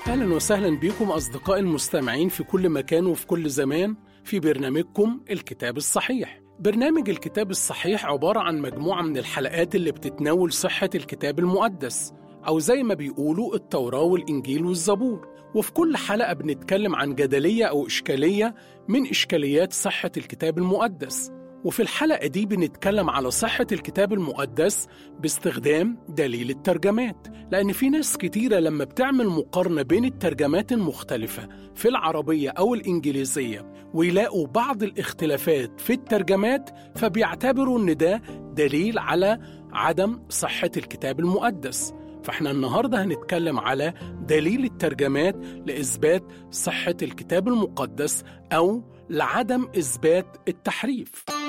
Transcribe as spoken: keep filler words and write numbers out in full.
أهلا وسهلا بكم أصدقائي المستمعين في كل مكان وفي كل زمان في برنامجكم الكتاب الصحيح. برنامج الكتاب الصحيح عبارة عن مجموعة من الحلقات اللي بتتناول صحة الكتاب المقدس، أو زي ما بيقولوا التوراة والإنجيل والزبور. وفي كل حلقة بنتكلم عن جدلية أو إشكالية من إشكاليات صحة الكتاب المقدس. وفي الحلقة دي بنتكلم على صحة الكتاب المقدس باستخدام دليل الترجمات، لأن في ناس كتيرة لما بتعمل مقارنة بين الترجمات المختلفة في العربية أو الإنجليزية ويلاقوا بعض الاختلافات في الترجمات فبيعتبروا إن ده دليل على عدم صحة الكتاب المقدس. فإحنا النهاردة هنتكلم على دليل الترجمات لإثبات صحة الكتاب المقدس أو لعدم إثبات التحريف.